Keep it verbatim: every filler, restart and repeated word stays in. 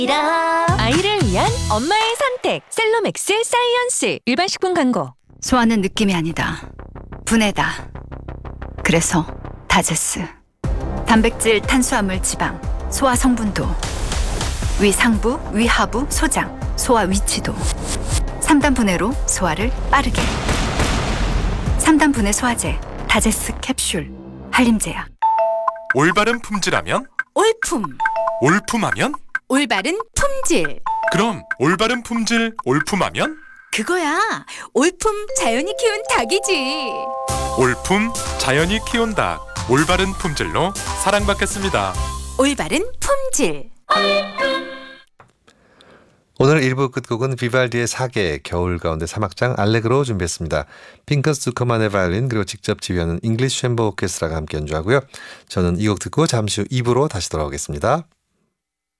아이를 위한 엄마의 선택 셀로맥스 사이언스. 일반 식품 광고. 소화는 느낌이 아니다. 분해다. 그래서 다제스. 단백질, 탄수화물, 지방, 소화 성분도, 위 상부, 위 하부, 소장, 소화 위치도. 삼 단 분해로 소화를 빠르게. 삼 단 분해 소화제, 다제스 캡슐, 한림제약. 올바른 품질하면? 올품, 올품하면? 올바른 품질. 그럼 올바른 품질 올품하면? 그거야. 올품 자연이 키운 닭이지. 올품 자연이 키운 닭. 올바른 품질로 사랑받겠습니다. 올바른 품질. 오늘 일 부 끝곡은 비발디의 사계, 겨울 가운데 사막장 알레그로 준비했습니다. 핑커스 두커만의 바이올린 그리고 직접 지휘하는 잉글리쉬 챔버 오케스트라가 함께 연주하고요. 저는 이 곡 듣고 잠시 후 이 부로 다시 돌아오겠습니다.